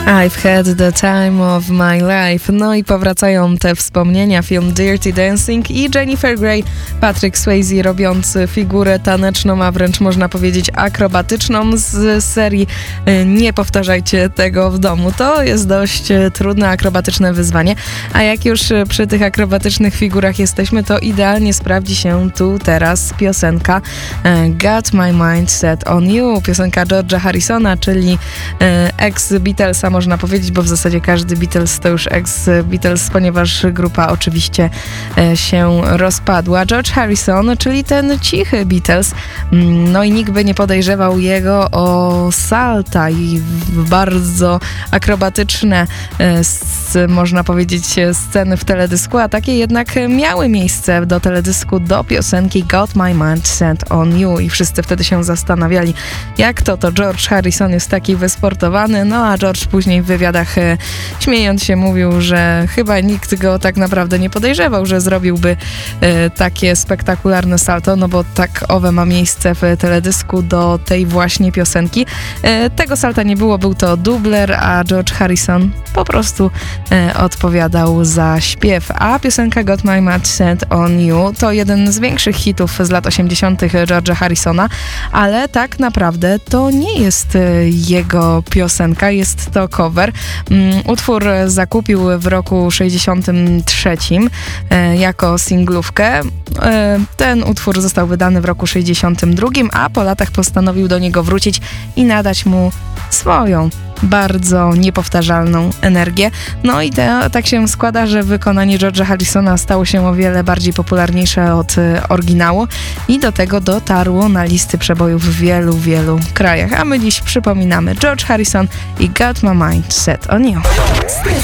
I've had the time of my life. No i powracają te wspomnienia, film Dirty Dancing i Jennifer Grey, Patrick Swayze robiący figurę taneczną, a wręcz można powiedzieć akrobatyczną z serii Nie powtarzajcie tego w domu. To jest dość trudne, akrobatyczne wyzwanie, a jak już przy tych akrobatycznych figurach jesteśmy, to idealnie sprawdzi się tu teraz piosenka Got My Mind Set On You, piosenka George'a Harrisona, czyli ex-Beatlesa można powiedzieć, bo w zasadzie każdy Beatles to już ex-Beatles, ponieważ grupa oczywiście się rozpadła. George Harrison, czyli ten cichy Beatles, no i nikt by nie podejrzewał jego o salta i bardzo akrobatyczne można powiedzieć sceny w teledysku, a takie jednak miały miejsce do teledysku do piosenki Got My Mind Set On You i wszyscy wtedy się zastanawiali, jak to George Harrison jest taki wysportowany, no a George później w wywiadach śmiejąc się mówił, że chyba nikt go tak naprawdę nie podejrzewał, że zrobiłby takie spektakularne salto, no bo tak owe ma miejsce w teledysku do tej właśnie piosenki. Tego salta nie było, był to dubler, a George Harrison po prostu odpowiadał za śpiew. A piosenka Got My Mind Set On You to jeden z większych hitów z lat 80. George'a Harrisona, ale tak naprawdę to nie jest jego piosenka, jest to cover. Utwór zakupił w roku 63 jako singlówkę. Ten utwór został wydany w roku 62, a po latach postanowił do niego wrócić i nadać mu swoją bardzo niepowtarzalną energię. No i tak się składa, że wykonanie George'a Harrisona stało się o wiele bardziej popularniejsze od oryginału i do tego dotarło na listy przebojów w wielu krajach. A my dziś przypominamy George Harrison i Got My Mind Set On You.